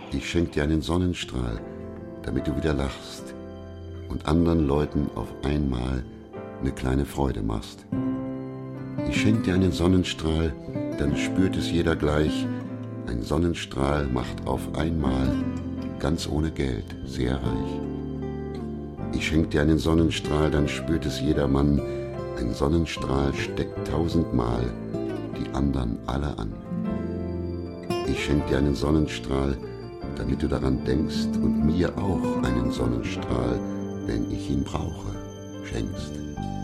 Ich schenk dir einen Sonnenstrahl, damit du wieder lachst und anderen Leuten auf einmal eine kleine Freude machst. Ich schenk dir einen Sonnenstrahl, dann spürt es jeder gleich. Ein Sonnenstrahl macht auf einmal, ganz ohne Geld, sehr reich. Ich schenk dir einen Sonnenstrahl, dann spürt es jedermann. Ein Sonnenstrahl steckt 1000-mal die anderen alle an. Ich schenk dir einen Sonnenstrahl, damit du daran denkst und mir auch einen Sonnenstrahl, wenn ich ihn brauche, schenkst.